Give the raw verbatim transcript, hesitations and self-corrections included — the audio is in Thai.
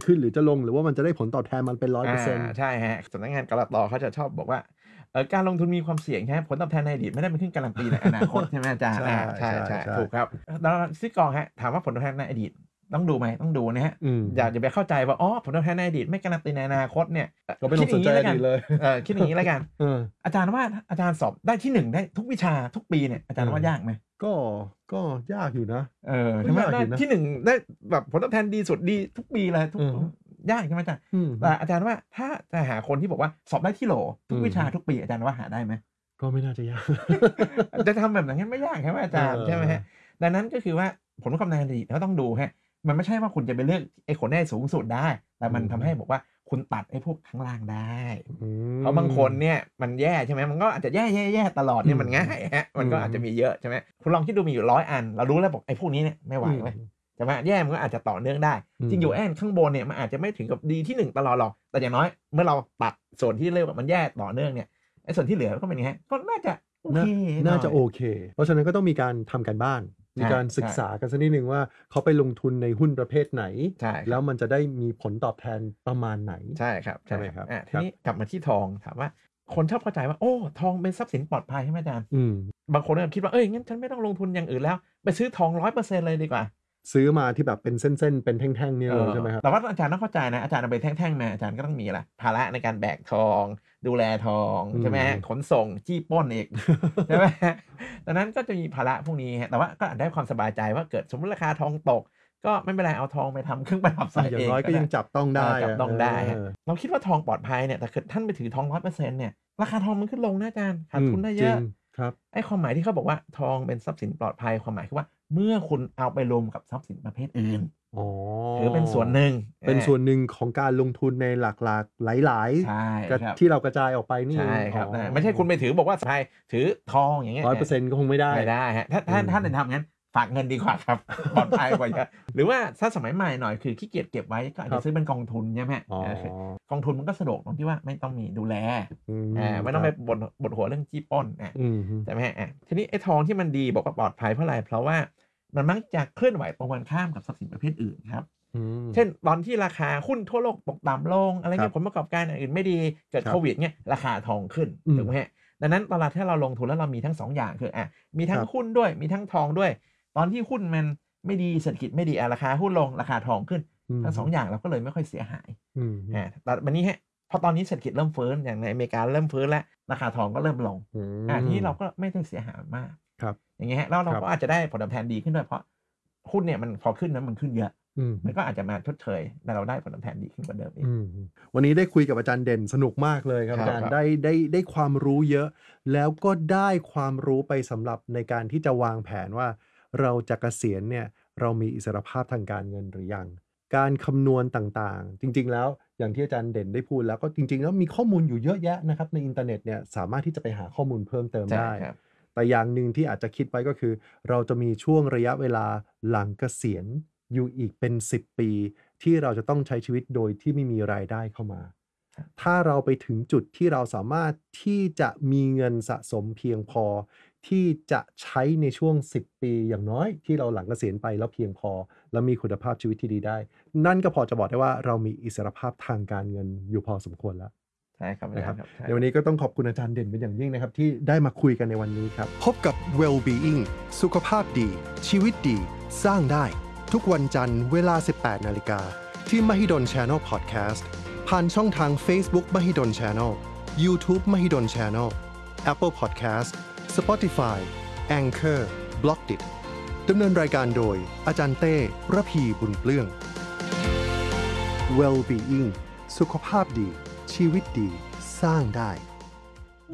ขึ้นหรือจะลงหรือว่ามันจะได้ผลตอบแทนมันเป็น ร้อยเปอร์เซ็นต์อ่าใช่ฮะสำนักงานกลต.เขาจะชอบบอกว่าเอ่อการลงทุนมีความเสี่ยงใช่ไหมผลตอบแทนในอดีตไม่ได้เป็นเครื่องการันตีในอนาคต ใช่ไหมอาจารย์ใช่อ่าใช่ใช่ใช่ใช่ถูกครับแล้วซิกองฮะถามว่าผลตอบแทนในอดีตต้องดูไหมต้องดูนะฮะอืมอย่าอย่าไปเข้าใจว่าอ๋อผลตอบแทนในอดีตไม่การันตีในอนาคตเนี่ยเอ่อก็ไม่ต้องสนใจอดีตเลยเออคิดอย่างนี้แล้วกันเอออาจารย์ว่าอาจารย์สอบได้ที่หนึ่งได้ทุกวิชาทุกปีเนี่ยอาจารย์เออว่ายากไหมก็ก็ยากอยู่นะเออก็ใช่ไหมยากได้อยู่นะที่หนึ่งได้แบบผลตอบแทนดีสุดดีทุกปีเลยทุกเออยากใช่ไหมอาจารย์อืมแต่อาจารย์ว่าถ้าจะหาคนที่บอกว่าสอบได้ที่โหลทุกอืมวิชาทุกปีอาจารย์ว่าหาได้ไหมก็ไม่น่าจะยากจะทำแบบนั้นไม่ยากใช่ไหมอาจารย์เออใช่ไหมฮะดังนั้นก็คือว่าผลความในอดีตเราต้องดูฮะมันไม่ใช่ว่าคุณจะไปเลือกไอ้คนได้สูงสุดได้ แต่มันอืมทำให้บอกว่าคุณตัดไอ้พวกข้างล่างได้อืมเพราะบางคนเนี่ยมันแย่ใช่ไหมมันก็อาจจะแย่แย่แย่ตลอดเนี่ยมันง่ายฮะมันก็อืมอาจจะมีเยอะใช่ไหมคุณลองคิดดูมีอยู่ร้อยอัน เรารู้แล้วบอกไอ้พวกนี้เนี่ยไม่ไหวเว้ยอืมใช่ไหมแย่มันก็อาจจะต่อเนื่องได้อืมจริงอยู่แอนข้างบนเนี่ยมันอาจจะไม่ถึงกับดีที่หนึ่งตลอดหรอกแต่อย่างน้อยเมื่อเราตัดส่วนที่เรียกว่ามันแย่ต่อเนื่องเนี่ยไอ้ส่วนที่เหลือก็เป็นไงฮะก็น่าจะโอเคน่าน่าจะหโอน่อยเค เพราะฉะนั้นก็ต้องมีการทำการบ้าน มีการใช่ศึกษากันสักนิดนึงว่าเขาไปลงทุนในหุ้นประเภทไหนใช่ครับแล้วมันจะได้มีผลตอบแทนประมาณไหนใช่ครับใช่ไหมครับอ่ะคทีรับนี้กลับมาที่ทองถามว่าคนชอบเข้าใจว่าโอ้ทองเป็นทรัพย์สินปลอดภัยใช่ไหมอาจารย์อืมบางคนก็คิดว่าเอ้ยงั้นฉันไม่ต้องลงทุนอย่างอื่นแล้วไปซื้อทองร้อยเปอร์เซ็นต์เลยดีกว่าซื้อมาที่แบบเป็นเส้นๆ เป็นแท่งๆนี่เลยใช่ไหมครับแต่ว่าอาจารย์ต้องเข้าใจนะอาจารย์เอาไปแท่งๆมาอาจารย์ก็ต้องมีอะไรภาระในการแบกทอง ดูแลทองอืมใช่ไหมขนส่งจี้ปล้นอีก ใช่ไหมดังนั้นก็จะมีภาระพวกนี้ฮะแต่ว่าก็ได้ความสบายใจว่าเกิดสมมติราคาทองตก ก็ไม่เป็นไรเอาทองไปทำเครื่องประดับใส่อย่าเอง งน้อยก็ยังจับต้องได้เออจับต้องได้ฮะเออเราคิดว่าทองปลอดภัยเนี่ยแต่เกิดท่านไปถือทองร้อยเปอร์เซ็นต์เนี่ยราคาทองมันขึ้นลงนะอาจารย์ขาดทุนได้เยจริอะงครับไอ้ความหมายที่เขาบอกว่าทองเป็นทรัพย์สินปลอดภัยความหมายคือว่าเมื่อคุณเอาไปรวมกับทรัพย์สินประเภทอื่นอ๋อถือเป็นส่วนหนึ่งเป็นส่วนหนึ่งของการลงทุนในหลากๆ หลายใช่ๆกับครับที่เรากระจายออกไปนี่ใช่ครับอ๋อไม่ใช่คุณไปถือบอกว่าสะพายถือทองอย่างเงี้ยร้อยเปอร์เซ็นต์ก็คงไม่ได้ไม่ได้ฮะถ้าถ้าอืมท่านจะทำงั้นฝากเงินดีกว่าครับ ปลอดภัยกว่าเยอะหรือว่าถ้าสมัยใหม่หน่อยคือขี้เกียจเก็บไว้ก็อาจครัจะบซื้อเป็นกองทุนใช่ไหมฮะอ๋อเออกองทุนมันก็สะดวกตรงที่ว่าไม่ต้องมีดูแลอืมอ่าไม่ต้องไปบดบดหัวเรื่องจี้ปล้นอ่ะอืมใช่ไหมฮะอ่ะทีนี้ไอ้ทองที่มันดีบอกว่าปลอดภัยเพราะอะไรเพราะว่ามันมักจะเคลื่อนไหวตรงกันข้ามกับทรัพย์สินประเภทอื่นครับอืมเช่นตอนที่ราคาหุ้นทั่วโลกตกต่ำลงอะไรครัเงี้บยผลประกอบการอื่นไม่ดีเกิดครับโควิดเนี่ยราคาทองขึ้นอืมถูกไหมฮะดังนั้นตลาดที่เราลงทุนแล้วเรามีทั้งสองอย่างคืออ่ะมีทั้งครับหุ้นด้วยมีทั้งทองด้วย ตอนที่หุ้นมันไม่ดีเศรษฐกิจไม่ดีอ่ะราคาหุ้นลงราคาทองขึ้นมทั้งสองอย่างเราก็เลยไม่ค่อยเสียหายอืมอ่าแต่วันนี้ฮะพอตอนนี้เศรษฐกิจเริ่มฟื้นอย่างในอเมริกาเริ่มฟื้นแล้วราคาทองก็เริ่มลงอืมอ่าทีนี้เราก็ไม่ได้เสียหายมากครับอย่างเงี้ยฮะแล้วเราครับก็อาจจะได้ผลตอบแทนดีขึ้นด้วยเพราะหุ้นเนี่ยมันพอขึ้นนั้นมันขึ้นเยอะอืมมันก็อาจจะมาชดเชยแต่เราได้ผลตอบแทนดีขึ้นกว่าเดิมอีกอืมวันนี้ได้คุยกับอาจารย์เด่นสนุกมากเลยครับครับอาจารครัย์บได้ได้ได้ความรู้เยอะ แล้วก็ได้ความรู้ไปสำหรับในการที่จะวางแผนว่าเราจะเกษียณเนี่ยเรามีอิสรภาพทางการเงินหรือยัง การคำนวณต่างๆ จริง ๆ แล้วอย่างที่อาจารย์เด่นได้พูดแล้วก็จริง ๆ แล้วมีข้อมูลอยู่เยอะแยะนะครับในอินเทอร์เน็ตเนี่ยสามารถที่จะไปหาข้อมูลเพิ่มเติมใช่ได้ครับแต่อย่างหนึ่งที่อาจจะคิดไว้ก็คือ เราจะมีช่วงระยะเวลาหลังเกษียณอยู่อีกเป็นสิบปี ที่เราจะต้องใช้ชีวิตโดยที่ไม่มีรายได้เข้ามาครับถ้าเราไปถึงจุดที่เราสามารถที่จะมีเงินสะสมเพียงพอ ที่จะใช้ในช่วงสิบปีอย่างน้อยที่เราหลังเกษียณไปแล้วเพียงพอ แล้วมีคุณภาพชีวิตที่ดีได้ นั่นก็พอจะบอกได้ว่าเรามีอิสรภาพทางการเงินอยู่พอสมควรแล้วใช่ครับอานะคจารัรบย์ครับใช่ในวันนี้ก็ต้องขอบคุณอาจารย์เด่นเป็นอย่างยิ่งนะครับที่ได้มาคุยกันในวันนี้ครับพบกับ Well-being สุขภาพดี ชีวิตดี สร้างได้ ทุกวันจันทร์เวลา สิบแปดนาฬิกาที่ Mahidol Channel Podcast ผ่านช่องทาง Facebook Mahidol Channel YouTube Mahidol Channel Apple Podcast Spotify Anchor Blockdit ดำเนินรายการโดยอาจารย์เต้ระพีบุญเปลื้อง Well-being สุขภาพดี ชีวิตดี สร้างได้